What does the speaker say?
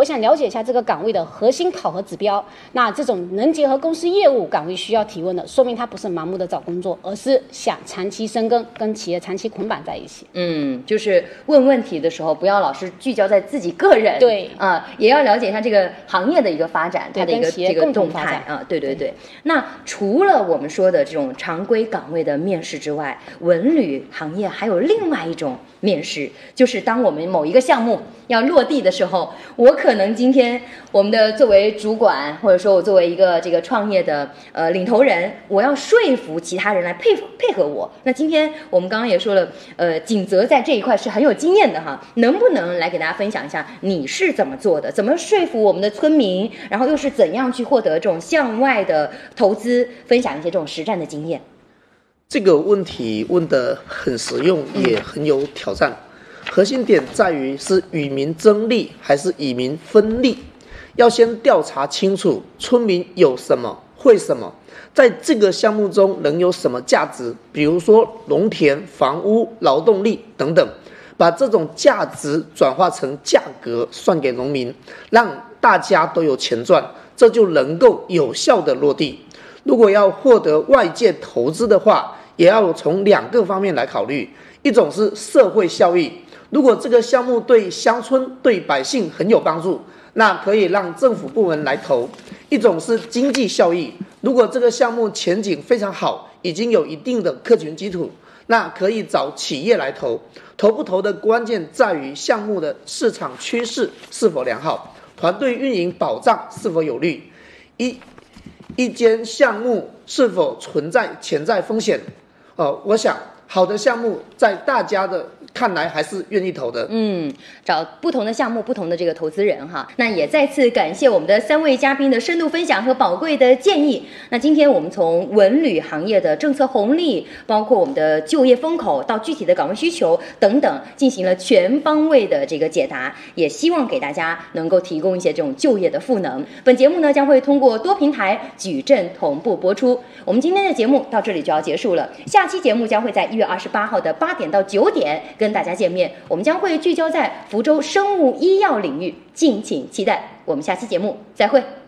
我想了解一下这个岗位的核心考核指标。那这种能结合公司业务岗位需要提问的，说明他不是盲目的找工作，而是想长期深耕，跟企业长期捆绑在一起。 就是问问题的时候，不要老是聚焦在自己个人， 对也要了解一下这个行业的一个发展，它的一个这个动态啊，对。那除了我们说的这种常规岗位的面试之外，文旅行业还有另外一种面试，就是当我们某一个项目要落地的时候，我可能今天我们的作为主管，或者说我作为一个这个创业的领头人，我要说服其他人来配合我。那今天我们刚刚也说了，景泽在这一块是很有经验的哈，能不能来给大家分享一下你是怎么做的，怎么说服我们的村民，然后又是怎样去获得这种向外的投资，分享一些这种实战的经验？ 这个问题问得很实用，也很有挑战。核心点在于是与民争利还是以民分利，要先调查清楚村民有什么会什么，在这个项目中能有什么价值，比如说农田、房屋、劳动力等等，把这种价值转化成价格算给农民，让大家都有钱赚，这就能够有效的落地。如果要获得外界投资的话，也要从2个方面来考虑，一种是社会效益，如果这个项目对乡村对百姓很有帮助，那可以让政府部门来投；一种是经济效益，如果这个项目前景非常好，已经有一定的客群基础，那可以找企业来投。投不投的关键在于项目的市场趋势是否良好，团队运营保障是否有利，一间项目是否存在潜在风险。我想好的项目在大家的看来还是愿意投的。 找不同的项目，不同的这个投资人哈。那也再次感谢我们的3位嘉宾的深度分享和宝贵的建议。那今天我们从文旅行业的政策红利，包括我们的就业风口到具体的岗位需求等等，进行了全方位的这个解答，也希望给大家能够提供一些这种就业的赋能。本节目呢将会通过多平台矩阵同步播出。我们今天的节目到这里就要结束了，下期节目将会在1月28号的8点到9点跟大家见面，我们将会聚焦在福州生物医药领域，敬请期待。我们下期节目再会。